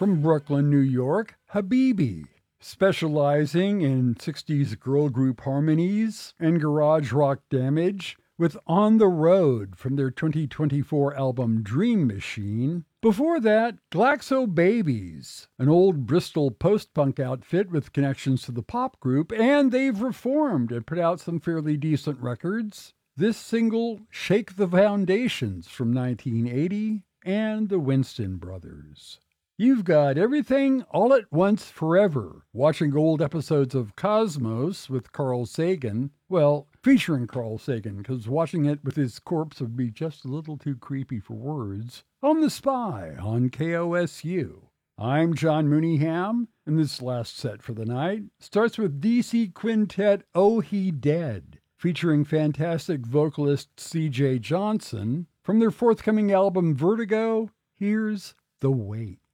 From Brooklyn, New York, Habibi. Specializing in 60s girl group harmonies and garage rock damage, with On the Road from their 2024 album Dream Machine. Before that, Glaxo Babies, an old Bristol post-punk outfit with connections to the pop group, and they've reformed and put out some fairly decent records. This single, Shake the Foundations from 1980, and the Winston Brothers. You've got everything all at once forever. Watching old episodes of Cosmos with Carl Sagan. Well, featuring Carl Sagan, because watching it with his corpse would be just a little too creepy for words. On The Spy on KOSU. I'm John Mooneyham, and this last set for the night starts with DC Quintet Oh He Dead, featuring fantastic vocalist C.J. Johnson. From their forthcoming album Vertigo, here's The Wait.